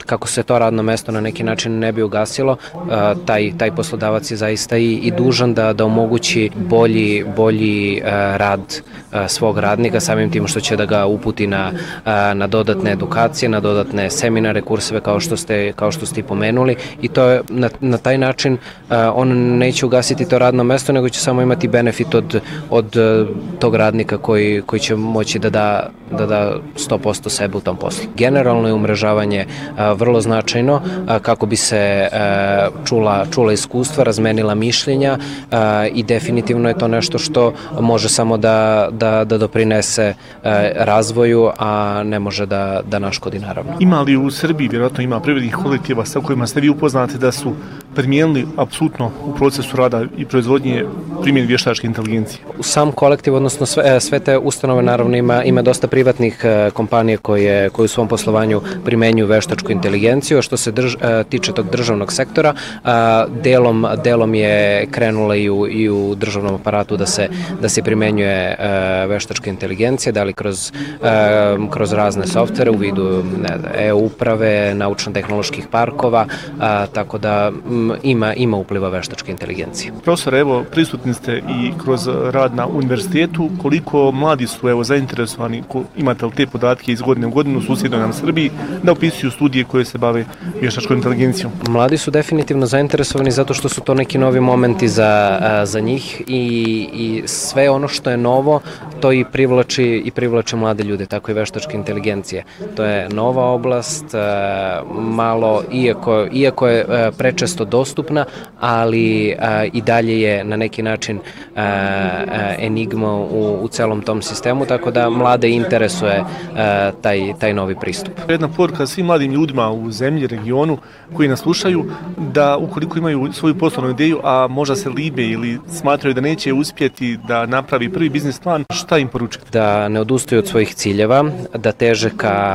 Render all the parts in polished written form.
kako se to radno mesto na neki način ne bi ugasilo, taj poslodavac je zaista i dužan da omogući bolji rad svog radnika, samim tim što će da ga uputi na dodatne edukacije, na dodatne seminare, kurseve kao što ste i pomenuli, i to je na taj način on neće ugasiti to radno mesto, nego će samo imati benefit od tog radnika koji će moći da da 100% sebe u tom poslu. Generalno je umrežavanje vrlo značajno kako bi se čula iskustva, razmenila mišljenja i definitivno je to nešto što može samo da doprinese razvoju, a ne može da naškodi naravno. Ima li u Srbiji, vjerojatno ima privrednih kolektiva sa kojima ste vi upoznati da su primijenili apsolutno u procesu rada i proizvodnje primjenu vještačke inteligencije? U sam kolektiv, odnosno sve te ustanove naravno ima dosta privatnih kompanija koje u svom poslovanju primenjuju veštačku inteligenciju. Što se tiče tog državnog sektora, delom je krenula i u državnom aparatu da se primenjuje veštačka inteligencija, da li kroz razne softvere u vidu e-uprave, naučno-tehnoloških parkova, tako da ima upliva veštačke inteligencije. Profesor, evo, prisutni ste i kroz rad na univerzitetu. Koliko mladi su zainteresovani, imate li te podatke iz godine u godinu u susjednoj nam Srbiji, da upisuju studije koje se bave vještačkom inteligencijom? Mladi su definitivno zainteresovani zato što su to neki novi momenti za njih i sve ono što je novo, to i privlači mlade ljude, tako i veštačke inteligencije. To je nova oblast, malo, iako je prečesto dostupna, ali i dalje je na neki način enigma u celom tom sistemu, tako da mlade interesuje taj novi pristup. Jedna poruka svim mladim ljudima u zemlji, regionu koji nas slušaju, da ukoliko imaju svoju poslovnu ideju, a možda se libe ili smatraju da neće uspjeti da napravi prvi biznis plan, šta im poručite? Da ne odustaju od svojih ciljeva, da teže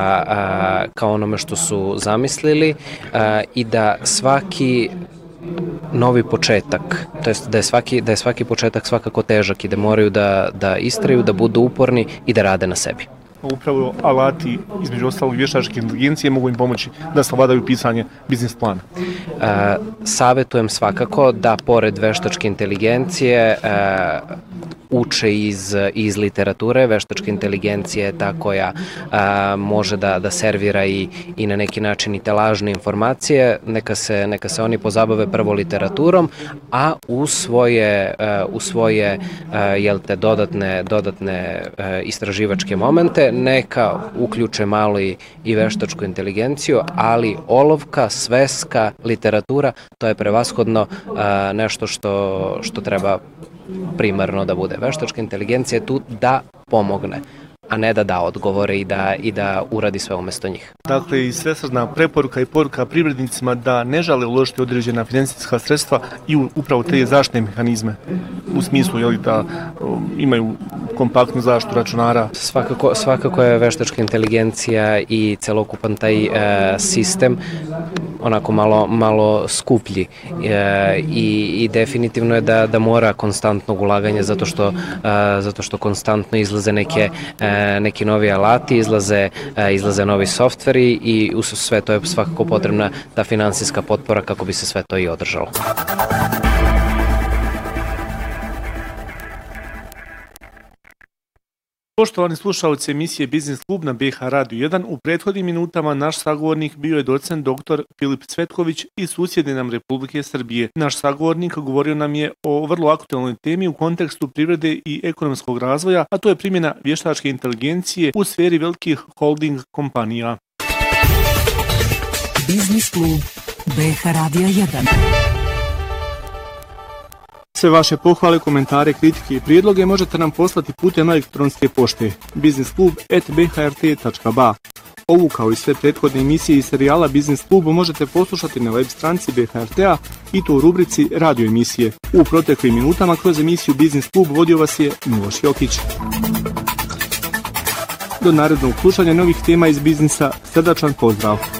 ka onome što su zamislili i da svaki novi početak, to jest da je svaki početak svakako težak i da moraju da istraju, da budu uporni i da rade na sebi. Upravo alati, između ostalog vještačke inteligencije, mogu im pomoći da savladaju pisanje biznis plana. Savetujem svakako da pored veštačke inteligencije uče iz literature. Veštačka inteligencija je ta koja može da servira i na neki način i te lažne informacije. Neka se oni pozabave prvo literaturom, a u svoje dodatne istraživačke momente neka uključe malo i veštačku inteligenciju, ali olovka, sveska, literatura, to je prevashodno nešto što treba primarno da bude. Veštačka inteligencija je tu da pomogne, a ne da odgovore i da uradi sve umjesto njih. Dakle, i svesrdna preporuka i poruka privrednicima da ne žele uložiti određena financijska sredstva i upravo te zaštitne mehanizme, u smislu da imaju kompaktnu zaštitu računara. Svakako je veštačka inteligencija i celokupan taj sistem onako malo skuplji i definitivno je da mora konstantnog ulaganja zato što konstantno izlaze neki novi alati, izlaze novi softveri i uz sve to je svakako potrebna ta finansijska potpora kako bi se sve to i održalo. Poštovani slušalci emisije Biznis klub na BH Radio 1, u prethodnim minutama naš sagovornik bio je docent dr. Filip Cvetković iz susjedne nam Republike Srbije. Naš sagovornik govorio nam je o vrlo aktualnoj temi u kontekstu privrede i ekonomskog razvoja, a to je primjena vještačke inteligencije u sferi velikih holding kompanija. Biznis klub BH Radio 1. Sve vaše pohvale, komentare, kritike i prijedloge možete nam poslati putem elektronske pošte biznisklub@bhrt.ba. Ovu kao i sve prethodne emisije iz serijala Biznis klubu možete poslušati na web stranici BHRT-a i to u rubrici Radio emisije. U proteklim minutama kroz emisiju Biznis klub vodio vas je Miloš Jokić. Do narednog slušanja novih tema iz biznisa, srdačan pozdrav!